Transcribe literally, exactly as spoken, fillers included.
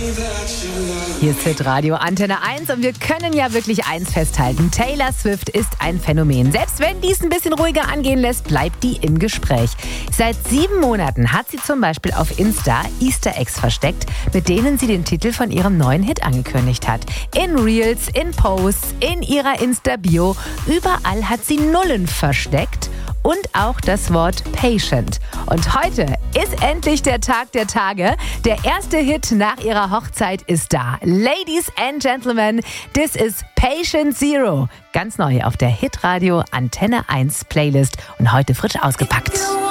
Hier ist Hitradio Antenne eins und wir können ja wirklich eins festhalten. Taylor Swift ist ein Phänomen. Selbst wenn dies ein bisschen ruhiger angehen lässt, bleibt die im Gespräch. Seit sieben Monaten hat sie zum Beispiel auf Insta Easter Eggs versteckt, mit denen sie den Titel von ihrem neuen Hit angekündigt hat. In Reels, in Posts, in ihrer Insta-Bio, überall hat sie Nullen versteckt. Und auch das Wort Patient. Und heute ist endlich der Tag der Tage. Der erste Hit nach ihrer Hochzeit ist da. Ladies and Gentlemen, this is Patient Zero. Ganz neu auf der Hitradio Antenne eins Playlist und heute frisch ausgepackt.